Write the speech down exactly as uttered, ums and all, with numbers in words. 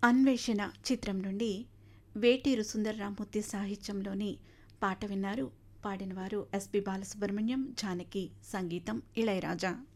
అన్వేషణ చిత్రం నుండి వేటూరి సుందరరామూర్తి సాహిత్యంలోని పాట విన్నారు. పాడినవారు ఎస్పి బాలసుబ్రహ్మణ్యం, జానకి. సంగీతం ఇళయరాజా.